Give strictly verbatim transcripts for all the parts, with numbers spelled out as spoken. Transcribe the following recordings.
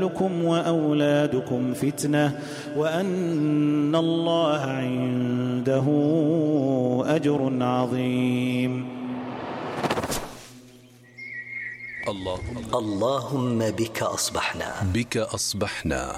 لكم وأولادكم فتنة وأن الله عنده أجر عظيم. اللهم, اللهم بك أصبحنا بك أصبحنا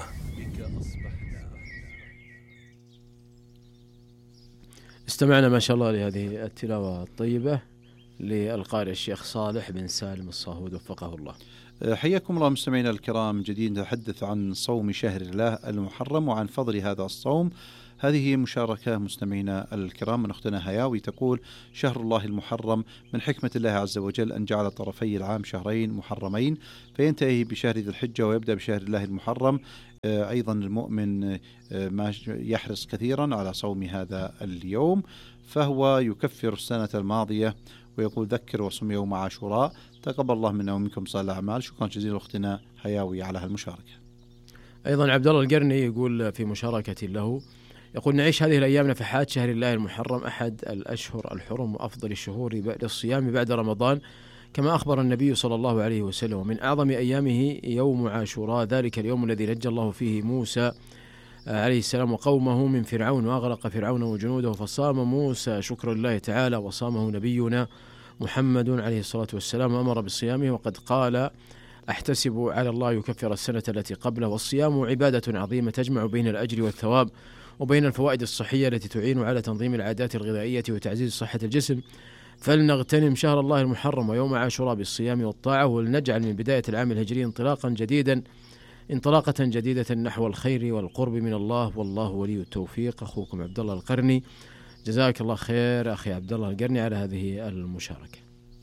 استمعنا ما شاء الله لهذه التلاوة الطيبة للقارئ الشيخ صالح بن سالم الصاهود وفقه الله. حياكم الله مستمعينا الكرام. جديد نتحدث عن صوم شهر الله المحرم وعن فضل هذا الصوم. هذه مشاركة مستمعينا الكرام من أختنا هياوي تقول: شهر الله المحرم من حكمة الله عز وجل أن جعل طرفي العام شهرين محرمين، فينتهي بشهر ذي الحجة ويبدأ بشهر الله المحرم. أيضا المؤمن ما يحرص كثيرا على صوم هذا اليوم، فهو يكفر السنة الماضية. ويقول: ذكر وصم يوم عاشوراء، تقبل الله منا ومنكم صالح الأعمال. شكرا جزيلا أختنا هياوي على هالمشاركة. أيضا عبد الله القرني يقول في مشاركة له، يقول: نعيش هذه الأيام نفحات شهر الله المحرم، أحد الأشهر الحرم وأفضل الشهور بعد الصيام بعد رمضان، كما أخبر النبي صلى الله عليه وسلم. ومن أعظم أيامه يوم عاشوراء، ذلك اليوم الذي نجى الله فيه موسى عليه السلام وقومه من فرعون وأغرق فرعون وجنوده، فصام موسى شكر الله تعالى، وصامه نبينا محمد عليه الصلاة والسلام وأمر بالصيامه، وقد قال: أحتسب على الله يكفر السنة التي قبله. والصيام عبادة عظيمة تجمع بين الأجر والثواب وبين الفوائد الصحية التي تعين على تنظيم العادات الغذائية وتعزيز صحة الجسم. فلنغتنم شهر الله المحرم ويوم عاشوراء بالصيام والطاعة، ولنجعل من بداية العام الهجري انطلاقا جديدا انطلاقة جديدة نحو الخير والقرب من الله، والله ولي التوفيق. أخوكم عبد الله القرني. جزاك الله خير أخي عبد الله القرني على هذه المشاركة.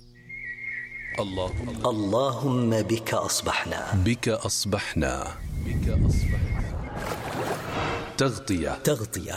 اللهم, اللهم بك أصبحنا بك أصبحنا بك أصبحنا تغطية تغطية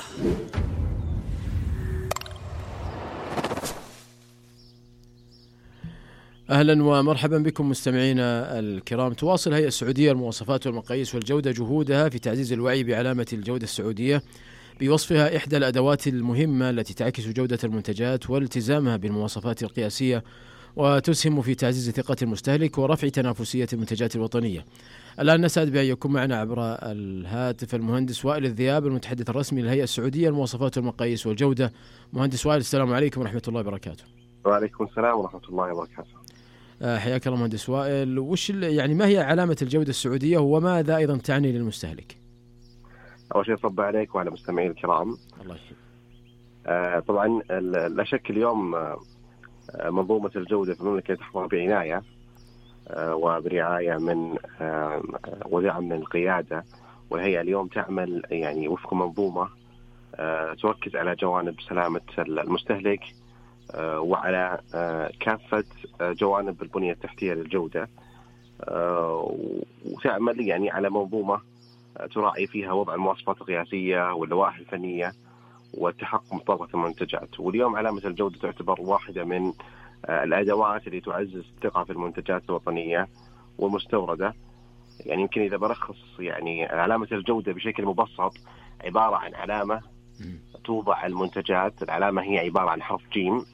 أهلا ومرحبا بكم مستمعينا الكرام. تواصل الهيئة السعودية للمواصفات والمقاييس والجودة جهودها في تعزيز الوعي بعلامة الجودة السعودية، بوصفها إحدى الأدوات المهمة التي تعكس جودة المنتجات والتزامها بالمواصفات القياسية، وتسهم في تعزيز ثقة المستهلك ورفع تنافسية المنتجات الوطنية. الآن نسعد بأن يكون معنا عبر الهاتف المهندس وائل الذياب، المتحدث الرسمي للهيئة السعودية للمواصفات والمقاييس والجودة. مهندس وائل، السلام عليكم ورحمة الله وبركاته. وعليكم السلام ورحمة الله وبركاته. حياك الله مهندس وائل. وش يعني ما هي علامة الجودة السعودية وماذا أيضا تعني للمستهلك؟ أول شيء صب عليك وعلى مستمعين الكرام. الله يحفظك. آه طبعا لا شك اليوم آه منظومة الجودة في المملكة تحظى بعناية آه وبرعاية من آه ودعم من القيادة، والهيئة اليوم تعمل يعني وفق منظومة آه تركز على جوانب سلامة المستهلك آه وعلى آه كافة آه جوانب البنية التحتية للجودة، آه وتعمل يعني على منظومة آه تراعي فيها وضع المواصفات القياسية واللوائح الفنية والتحقق مطابقة المنتجات. واليوم علامة الجودة تعتبر واحدة من آه الأدوات اللي تعزز الثقة في المنتجات الوطنية والمستوردة. يعني يمكن إذا برخص يعني علامة الجودة بشكل مبسط عبارة عن علامة توضع المنتجات. العلامة هي عبارة عن حرف جيم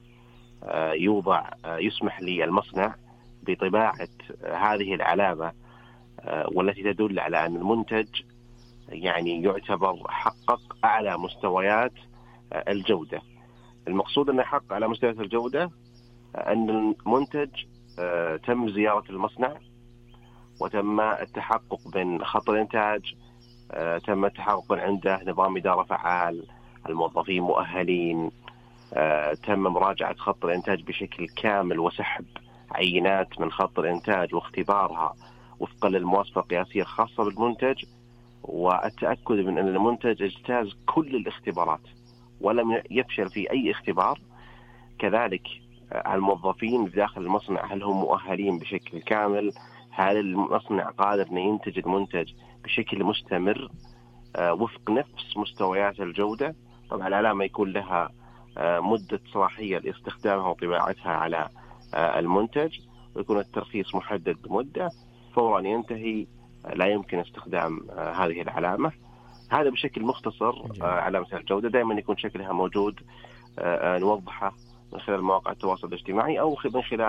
يوضع يسمح للمصنع بطباعة هذه العلامة، والتي تدل على أن المنتج يعني يعتبر حقق أعلى مستويات الجودة. المقصود أنه يحقق على مستويات الجودة أن المنتج تم زيارة المصنع وتم التحقق من خط الإنتاج، تم التحقق من عنده نظام إدارة فعال، الموظفين مؤهلين، تم مراجعة خط الإنتاج بشكل كامل وسحب عينات من خط الإنتاج واختبارها وفقا للمواصفة القياسية الخاصة بالمنتج، والتأكد من أن المنتج اجتاز كل الاختبارات ولم يفشل في أي اختبار. كذلك الموظفين داخل المصنع هل هم مؤهلين بشكل كامل، هل المصنع قادر أن ينتج المنتج بشكل مستمر وفق نفس مستويات الجودة. طبعا العلامة يكون لها مدة صلاحية لاستخدامها وطباعتها على المنتج، ويكون الترخيص محدد بمدة، فورا ينتهي لا يمكن استخدام هذه العلامة. هذا بشكل مختصر علامة الجودة. دائما يكون شكلها موجود نوضحه من خلال مواقع التواصل الاجتماعي أو من خلال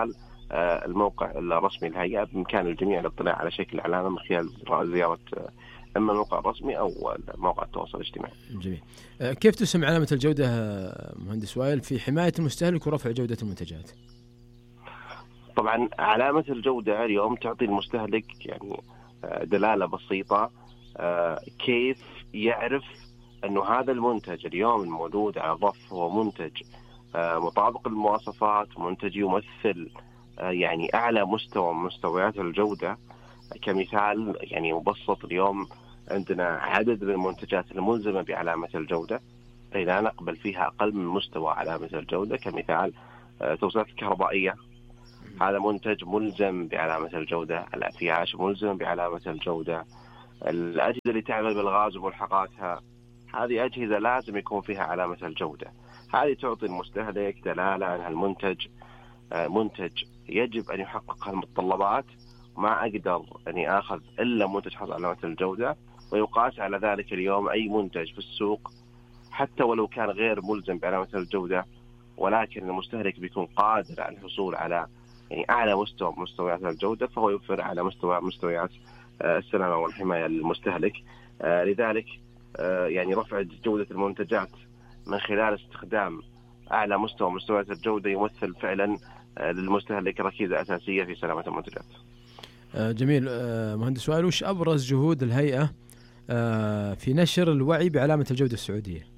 الموقع الرسمي للهيئة بإمكان الجميع الاطلاع على شكل العلامة من خلال زيارة إما الموقع الرسمي أو موقع التواصل الاجتماعي. جميل. كيف تسهم علامة الجودة مهندس وائل في حماية المستهلك ورفع جودة المنتجات؟ طبعا علامة الجودة اليوم تعطي المستهلك يعني دلالة بسيطة كيف يعرف أنه هذا المنتج اليوم الموجود على الرف هو منتج مطابق للمواصفات، منتج يمثل يعني أعلى مستوى من مستويات الجودة. كمثال يعني مبسط، اليوم عندنا عدد من المنتجات الملزمة بعلامة الجودة لا نقبل فيها أقل من مستوى علامة الجودة. كمثال توصيلات الكهربائية، هذا منتج ملزم بعلامة الجودة. الأفياش ملزم بعلامة الجودة. الأجهزة اللي تعمل بالغاز وملحقاتها، هذه أجهزة لازم يكون فيها علامة الجودة. هذه تعطي المستهلك دلالة أن المنتج منتج يجب أن يحقق المتطلبات، ما أقدر أني أخذ إلا منتج حصل على علامة الجودة. ويقاس على ذلك اليوم أي منتج في السوق حتى ولو كان غير ملزم بعلامة الجودة، ولكن المستهلك بيكون قادر على الحصول على يعني أعلى مستوى مستويات الجودة، فهو يوفر على مستوى مستويات السلامة والحماية للمستهلك. لذلك يعني رفع جودة المنتجات من خلال استخدام أعلى مستوى مستويات الجودة يمثل فعلا للمستهلك ركيزة أساسية في سلامة المنتجات. جميل. مهندس وائل، وش أبرز جهود الهيئة في نشر الوعي بعلامة الجودة السعودية؟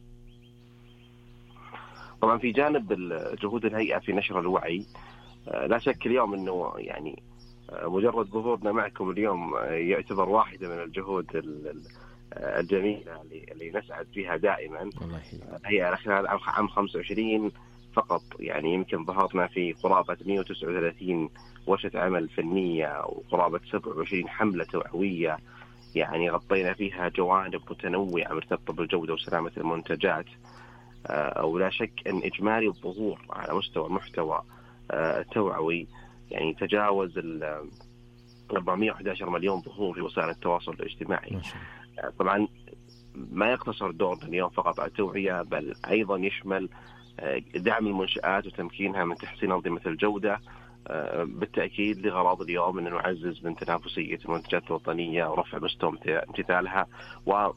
طبعا في جانب جهود الهيئة في نشر الوعي، لا شك اليوم أنه يعني مجرد ظهورنا معكم اليوم يعتبر واحدة من الجهود الجميلة اللي نسعد فيها دائما. هي خلال عام خمسة وعشرين فقط يعني يمكن ظهرنا في قرابة مئة وتسعة وثلاثين ورشة عمل فنية وقرابة سبعة وعشرين حملة توعوية، يعني غطينا فيها جوانب متنوعة مرتبطة بالجودة وسلامة المنتجات. ولا شك أن إجمالي الظهور على مستوى المحتوى التوعوي يعني تجاوز ال أربعمئة وأحد عشر مليون ظهور في وسائل التواصل الاجتماعي. طبعا ما يقتصر دورنا اليوم فقط على التوعية، بل أيضا يشمل دعم المنشآت وتمكينها من تحسين أنظمة الجودة، بالتأكيد لغرض اليوم أن نعزز من تنافسية المنتجات الوطنية ورفع مستوى امتثالها و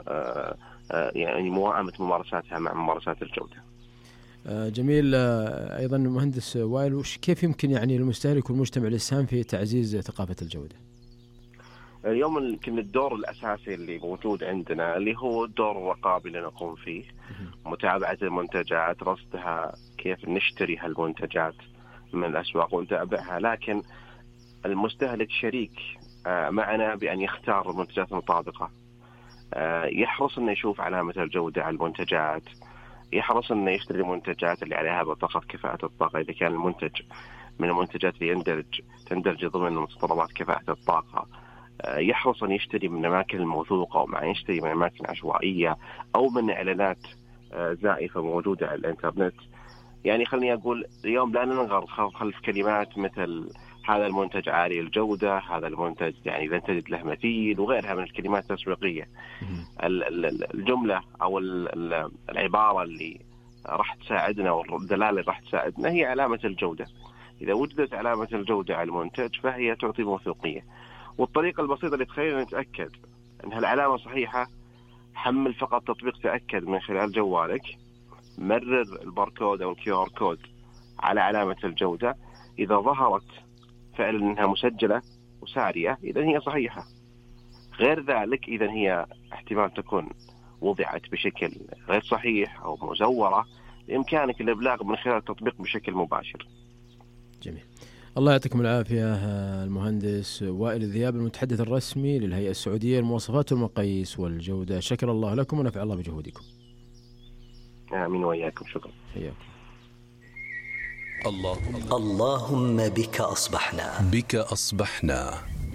يعني موائمة ممارساتها مع ممارسات الجودة. جميل. أيضا مهندس وائل، وش كيف يمكن يعني المستهلك والمجتمع الإسهام في تعزيز ثقافة الجودة؟ اليوم يمكن الدور الأساسي اللي موجود عندنا اللي هو الدور الرقابي اللي نقوم فيه، متابعة المنتجات، رصدها، كيف نشتري هالمنتجات من الأسواق ونتابعها. لكن المستهلك شريك معنا بأن يختار المنتجات المطابقة، يحرص أنه يشوف علامة الجودة على المنتجات، يحرص أنه يشتري المنتجات اللي عليها بطاقة كفاءة الطاقة إذا كان المنتج من المنتجات اللي يندرج تندرج ضمن متطلبات كفاءة الطاقة، يحرص أن يشتري من أماكن موثوقة وما يشتري من أماكن عشوائية أو من إعلانات زائفة موجودة على الإنترنت. يعني خلني أقول اليوم لا ننغر خلف كلمات مثل هذا المنتج عالي الجودة، هذا المنتج يعني لن تجد له مثيل وغيرها من الكلمات التسويقية. الجملة أو العبارة اللي راح تساعدنا والدلالة اللي راح تساعدنا هي علامة الجودة. إذا وجدت علامة الجودة على المنتج فهي تعطي موثوقية. والطريقة البسيطة اللي تخلينا نتأكد أن هالعلامة صحيحة، حمل فقط تطبيق تأكد من خلال جوالك، مرر الباركود أو الكيو آر كود على علامة الجودة، إذا ظهرت فعلا أنها مسجلة وسارية إذا هي صحيحة، غير ذلك إذا هي احتمال تكون وضعت بشكل غير صحيح أو مزورة، بإمكانك الإبلاغ من خلال التطبيق بشكل مباشر. جميل. الله يعطيكم العافية المهندس وائل الذياب، المتحدث الرسمي للهيئة السعودية للمواصفات والمقاييس والجودة. شكر الله لكم ونفع الله بجهودكم. آمين وإياكم. شكرا. حياكم. اللهم اللهم بك أصبحنا بك أصبحنا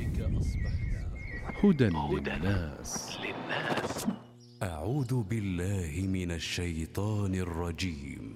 هدى للناس. أعوذ بالله من الشيطان الرجيم.